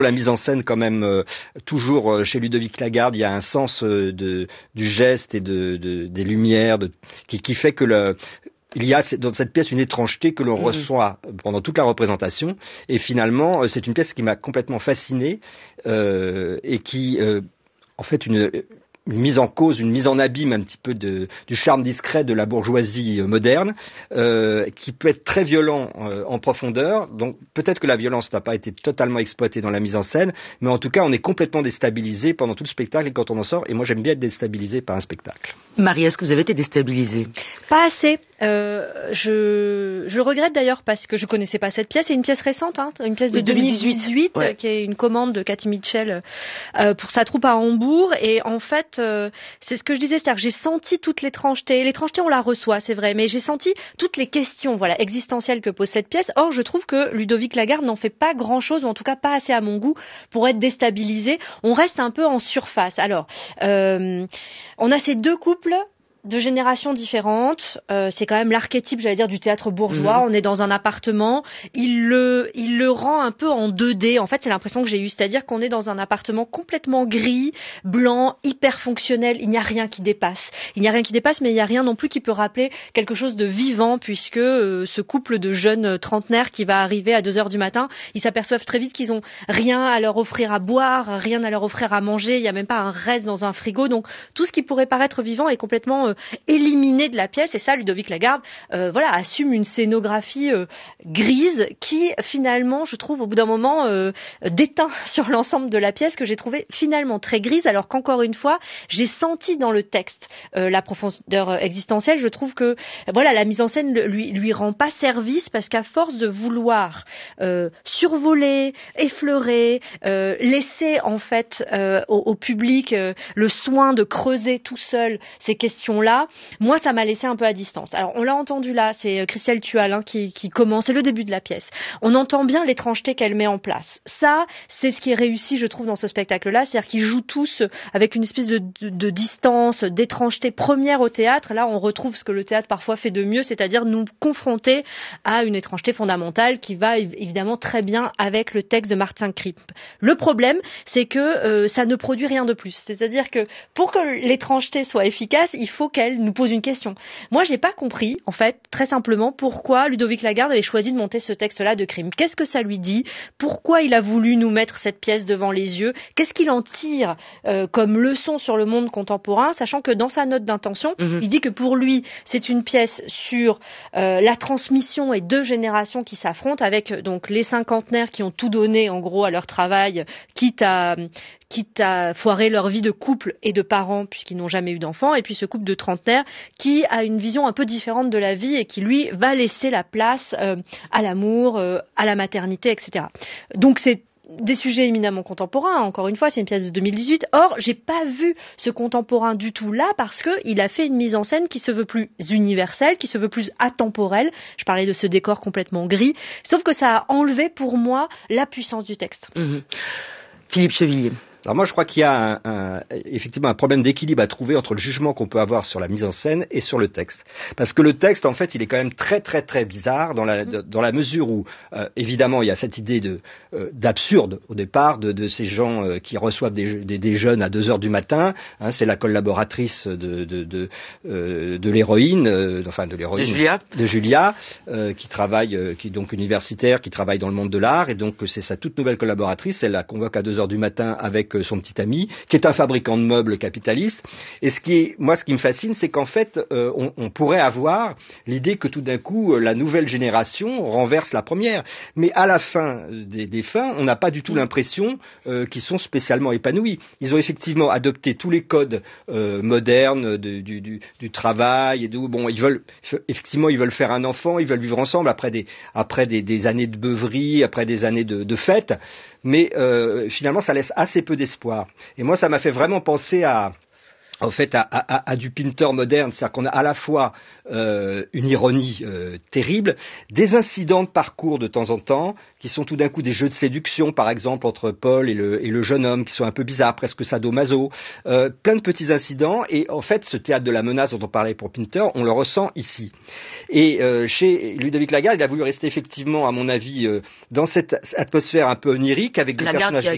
La mise en scène, quand même, toujours chez Ludovic Lagarde, il y a un sens du geste et des lumières, qui fait que il y a dans cette pièce une étrangeté que l'on reçoit pendant toute la représentation. Et finalement, c'est une pièce qui m'a complètement fasciné et qui, en fait, une mise en cause, une mise en abîme un petit peu du charme discret de la bourgeoisie moderne, qui peut être très violent en profondeur. Donc peut-être que la violence n'a pas été totalement exploitée dans la mise en scène, mais en tout cas on est complètement déstabilisé pendant tout le spectacle et quand on en sort. Et moi j'aime bien être déstabilisé par un spectacle. Marie, est-ce que vous avez été déstabilisée? Pas assez. Je regrette d'ailleurs parce que je connaissais pas cette pièce. C'est une pièce récente, une pièce de 2018 ouais. Qui est une commande de Cathy Mitchell pour sa troupe à Hambourg. Et en fait, c'est ce que je disais, c'est-à-dire que j'ai senti toute l'étrangeté. L'étrangeté, on la reçoit, c'est vrai, mais j'ai senti toutes les questions, existentielles que pose cette pièce. Or, je trouve que Ludovic Lagarde n'en fait pas grand-chose, ou en tout cas pas assez à mon goût, pour être déstabilisé. On reste un peu en surface. Alors, on a ces deux couples de générations différentes, c'est quand même l'archétype, j'allais dire, du théâtre bourgeois. On est dans un appartement, il le rend un peu en 2D. En fait, c'est l'impression que j'ai eue, c'est-à-dire qu'on est dans un appartement complètement gris, blanc, hyper fonctionnel. Il n'y a rien qui dépasse. Il n'y a rien qui dépasse, mais il n'y a rien non plus qui peut rappeler quelque chose de vivant, puisque ce couple de jeunes trentenaires qui va arriver à 2h du matin, ils s'aperçoivent très vite qu'ils ont rien à leur offrir à boire, rien à leur offrir à manger. Il n'y a même pas un reste dans un frigo. Donc, tout ce qui pourrait paraître vivant est complètement éliminé de la pièce. Et ça, Ludovic Lagarde assume une scénographie grise qui finalement, je trouve, au bout d'un moment déteint sur l'ensemble de la pièce, que j'ai trouvé finalement très grise, alors qu'encore une fois, j'ai senti dans le texte la profondeur existentielle. Je trouve que la mise en scène lui rend pas service, parce qu'à force de vouloir survoler, effleurer, laisser en fait au public le soin de creuser tout seul ces questions-là, moi ça m'a laissé un peu à distance. Alors on l'a entendu là, c'est Christelle Tual qui commence, c'est le début de la pièce. On entend bien l'étrangeté qu'elle met en place. Ça, c'est ce qui est réussi, je trouve, dans ce spectacle-là, c'est-à-dire qu'ils jouent tous avec une espèce de distance, d'étrangeté première au théâtre. Là, on retrouve ce que le théâtre parfois fait de mieux, c'est-à-dire nous confronter à une étrangeté fondamentale qui va évidemment très bien avec le texte de Martin Kripp. Le problème, c'est que ça ne produit rien de plus. C'est-à-dire que pour que l'étrangeté soit efficace, il faut qu'elle nous pose une question. Moi, j'ai pas compris, en fait, très simplement, pourquoi Ludovic Lagarde avait choisi de monter ce texte-là de Kripp. Qu'est-ce que ça lui dit? Pourquoi il a voulu nous mettre cette pièce devant les yeux? Qu'est-ce qu'il en tire comme leçon sur le monde contemporain, sachant que dans sa note d'intention, il dit que pour lui, c'est une pièce sur la transmission et deux générations qui s'affrontent, avec donc les cinquantenaires qui ont tout donné, en gros, à leur travail, quitte à foirer leur vie de couple et de parents puisqu'ils n'ont jamais eu d'enfants, et puis ce couple de trentenaires qui a une vision un peu différente de la vie et qui, lui, va laisser la place à l'amour, à la maternité, etc. Donc c'est des sujets éminemment contemporains. Encore une fois, c'est une pièce de 2018. Or, j'ai pas vu ce contemporain du tout là, parce que il a fait une mise en scène qui se veut plus universelle, qui se veut plus atemporelle. Je parlais de ce décor complètement gris. Sauf que ça a enlevé pour moi la puissance du texte. Philippe Chevillier. Alors moi je crois qu'il y a effectivement un problème d'équilibre à trouver entre le jugement qu'on peut avoir sur la mise en scène et sur le texte. Parce que le texte, en fait, il est quand même très très très bizarre dans la mesure où évidemment il y a cette idée d'absurde au départ de ces gens qui reçoivent des jeunes à 2h du matin. C'est la collaboratrice de l'héroïne, de Julia, qui travaille, qui est donc universitaire, qui travaille dans le monde de l'art, et donc c'est sa toute nouvelle collaboratrice. Elle la convoque à 2h du matin avec son petit ami, qui est un fabricant de meubles capitaliste. Et ce qui me fascine, c'est qu'en fait, on pourrait avoir l'idée que tout d'un coup, la nouvelle génération renverse la première. Mais à la fin des fins, on n'a pas du tout l'impression qu'ils sont spécialement épanouis. Ils ont effectivement adopté tous les codes modernes du travail, et ils veulent faire un enfant, ils veulent vivre ensemble après des années de beuverie, après des années de fêtes. Mais finalement, ça laisse assez peu d'espoir. Et moi, ça m'a fait vraiment penser à du Pinter moderne, c'est-à-dire qu'on a à la fois une ironie terrible, des incidents de parcours de temps en temps, qui sont tout d'un coup des jeux de séduction, par exemple, entre Paul et le jeune homme, qui sont un peu bizarres, presque sadomaso, plein de petits incidents, et en fait, ce théâtre de la menace dont on parlait pour Pinter, on le ressent ici. Et chez Ludovic Lagarde, il a voulu rester effectivement, à mon avis, dans cette atmosphère un peu onirique, avec des personnages